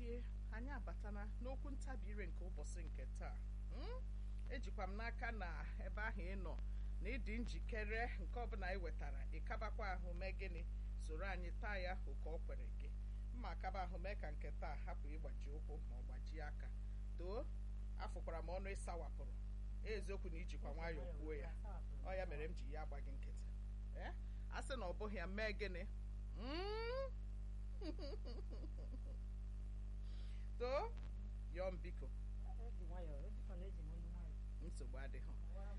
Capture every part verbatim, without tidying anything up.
dị anyị abatana n'okwu ntabi ire nke ụbọchị nke taa. Ejikwa m n'aka na ebe ahụ ị nọ na ịdị njikere nke ọbụla anyị wetara ịkabakwa ahụ mee gịnị soro anyị taa ya oke ọ kwere gị mma akaba ahụ mee ka nke taa hapụ ịgbaji ụkwụ ma ọ gbajie aka too afụkwara m ọnụ ịsawapụrụ eziokwu na ijikwa nwayọọ kwuo ya ọ ya mere m ji ya agba gị nkịtị ee a sị na ọ bụghị ya mee gịnị too yọọ m biko nsogbu adịghị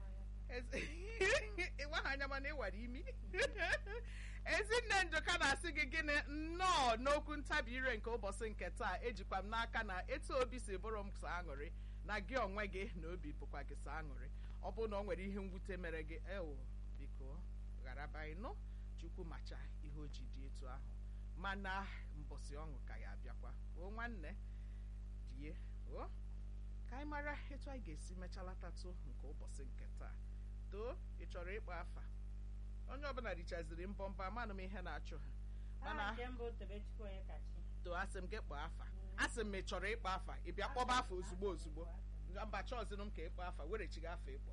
ịgwa ha anya mana ịwara imi Ezinne Njoka na-asị gị gịnị nnọọ n'okwu ntabi ire nke ụbọchị nke taa ejikwa m n'aka na etu obi si bụrụ m sọ aṅụrị na gị onwe gị na obi bụkwa gị sọ aṅụrị ọ bụrụ na ọ nwere ihe mwute mere gị ewo biko gharaba ịnụ Chukwu macha ihe o ji dị etu ahụ mana mbọsị ọṅụ ka ya abịakwa o nwanne die o ka anyị mara etu anyị ga-esi mechalatatụ nke ụbọchị nke taa too ị chọrọ ịkpọ afa onye ọbụla richaziri mbọmbọ amanụ m ihe na-achụ ha mana too asị m gị kpọọ afa asị m ị chọrọ ịkpọ afa ị bịa kpọba afa ozugbo ozugbo mba chọọzinụ m ka ịkpọ afa werechi gị afa ịkpọrọ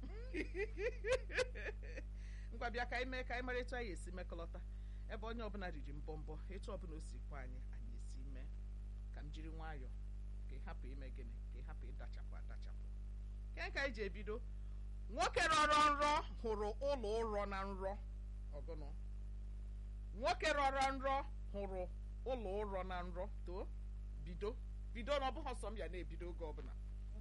ngwa bịa ka anyị mee ka anyị mara etu anyị esi mekọlọta ebe onye ọbụla riri mbọmbọ etu ọbụla o si kwa anyị anyị esi mee ka m jiri nwayọọ ka ị hapụ ime gịnị ka ị hapụ ịdachapụ adachapụ ke ka anyị ji ebido nwoke rọrọ nrọ hụrụ ụlọ ụrọ na nrọ ọgụnụ nwoke rọrọ nrọ hụrụ ụlọ ụrọ na nrọ too bido bido na ọ bụghị ọsọ m ya na-ebido oge ọbụla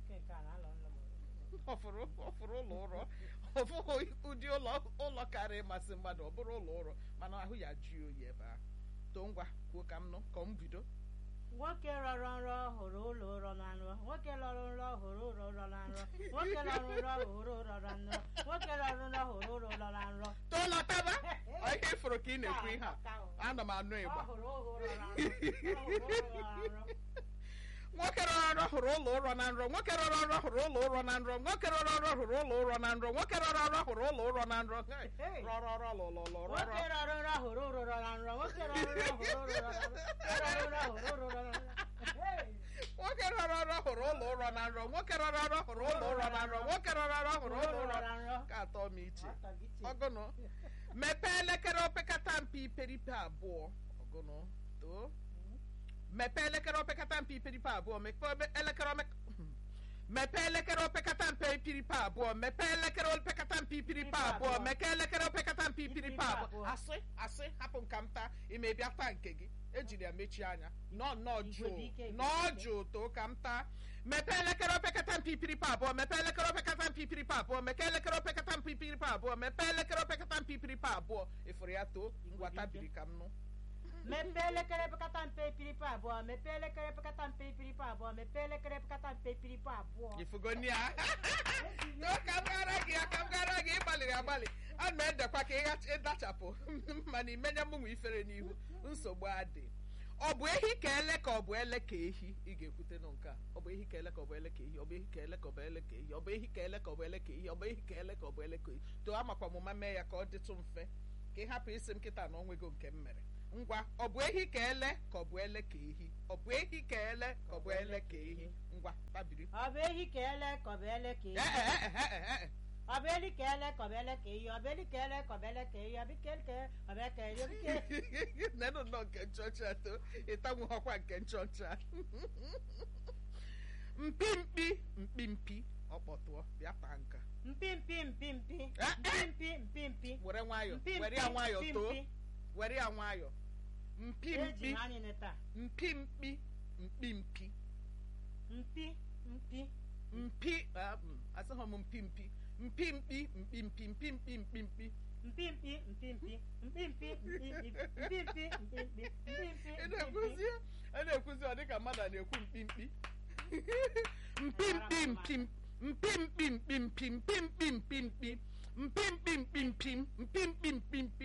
ọfụrụ ọfụrụ ụlọ ụrọ ọfụghị ụdị ụlọ karịa masị mmadụ ọ bụrụ ụlọ ụrọ mana ahụ ya jụọ oyi ebe ahụ too ngwa kwuo ka m nụ ka m bido nwoke rọrọ nrọ hụrụ ụlọ ụrọ na nrọ nwoke rọrọ nrọ hụrụ ụlọ ụrọ na nrọ nwoke rọrọ nrọ hụrụ ụlọ na nrọ nwoke rọrọ nrọ hụrụ ụlọ ụrọ na nrọ too lọtaba ihe ifuru ka ị na-ekwu ihe a ana m anụ ịgba nwoke rọrọ nrọ hụrụ ụlọ ụrọ na nrọ nwoke rọrọ nrọ hụrụ ụlọ ụrọ na nrọ nwoke rọrọ nrọ hụrụ ụlọ ụrọ na nrọ nwoke rọrọ nrọ hụrụ ụlọ ụrọ na nrọ rọrọ nrọ lụlụlụ nwoke rọrọ nrọ hụrụ ụlọ na nrọ nwoke rọrọ nrọ hụrụ ụlọ na nrọ nwoke rọrọ nrọ hụrụ ụlọ ụrọ na nrọ nwoke rọrọ nrọ hụrụ ụlọ ụrọ na nrọ nwoke rọrọ nrọ hụrụ ụlọ ụrọ na nrọ ka atọ m iche ọgụnụ mepee elekere opekata mpe iperipe abụọ ọgụnụ too mepee elekere opekata mpe iperipe abụọ mepee elekere mepee elekere opekata mpe ipiripe abụọ mepee elekere opekata mpe ipiripe abụọ mepee elekere opekata mpe ipiripe abụọ asị asị hapụ nka m taa ime bịa taa nke gị ejiri ya mechie anya nọ nnọọ jụụ nọọ jụụ too ka m taa mepee elekere opekata mpe ipiripe abụọ mepee elekere opekata mpe ipiripe abụọ mepee elekere opekata mpe ipiripe abụọ mepee elekere opekata mpe ipiripe abụọ ịfụrụ ya too ngwa tabiri ka m nụ mepee elekere pekata mpe ipiripe abụọ mepee elekere pekata mpe ipiripe abụọ mepee elekere pekata mpe ipiripe abụọ ifugoni ya ka m gara gị ya ka m gara gị ịgbalịrị agbalị a na edekwa ka ịdachapụ mana imenye mụnwa ifere n'ihu nsogbu adị ọ bụ ehi ka ele ka ọ bụ ele ka ehi ị ga-ekwute nụ nke a ọ bụ ehi ka ele ka ọ bụ ele ka ehi ọ bụ ehi ka ele ka ọ bụ ele ka ehi ọ bụ ehi ka ele ka ọ bụ ele ka ehi ọ bụ ehi ka ele ka ọ bụ ele ka ehi too amakwa mụma mee ya ka ọ dịtụ mfe ka ị hapụ isi m kịta na onwego nke m mere ngwa ọ bụ ehi ka ele ka ọ bụ ele ka ehi ọ bụ ehi ka ele ka ọ bụ ele ka ehi ngwa tabiri ọ bụ ehi ka ele ka ọ bụ ele ka ehi ọ bụ eli ka ele ka ọ bụ ele ka ehi ọ bụ eli ka ele ka ọ bụ ele ka ehi ọ bụ ike ka ọ bụ eke ehi ọ bụ ike nenụ nnọọ nke nchọcha to ịtanwu ọkwa nke nchọcha mpi mpi mpi mpi ọ kpọtụọ bịa taa nka mpi mpi mpi mpi mpi mpi mpi mpi were nwayọ were ya nwayọ too were ya nwayọ mpi mpi mpi mpi mpi mpi mpi mpi mpi asịghị m mpi mpi mpi mpi mpi mpi mpi mpi mpi mpi mpimpi mpimpi mpimpi mpimpi mpimpi mpimpi a na-ekwuzi ọ dịka mmadụ na-ekwu mkpimkpi mpimpi mpim mpimpi mpimpi mpimpi mpimpi mpimpi mpimpi mpimpi mpimpi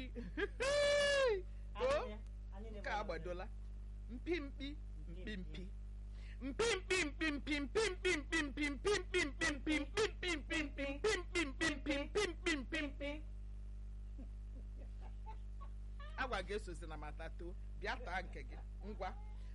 nke a agbadola mpimpi mpimpi mpimpi mpimpi mpimpi mpimpi mpimpi mpimpi mpimpi mpimpi mpimpi mpimpi agwa ga-esozi na matato bịa taa nke gị ngwa